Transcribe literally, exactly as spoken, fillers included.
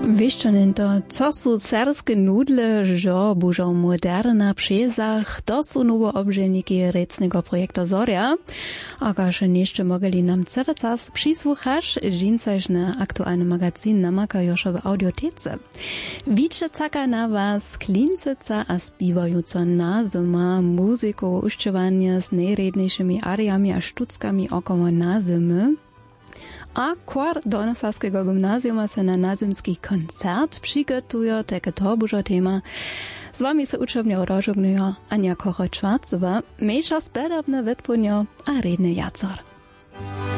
Wieszczonen to, co sú cerskie nudle, že bužo moderna přezach, to sú novo obženiki recnego projekta Zorja. Ako še nešte mogli nam celý čas přisłuchaš, žincajš na aktuálny magazín namaka još v audiotece. Víče caka na vás klinceca a spívajúca názima muziku ušťovania s najrednejšími ariami a štuckami okolo názimy. A kwar Donasarskiego gymnazjuma se na nazymski koncert przygotuje takie to bużo tema. Z wami se uczebnie rozżognuje Ania Kocho-Czwarcowa, mniejsza spedobne wytpunio a redny jacor.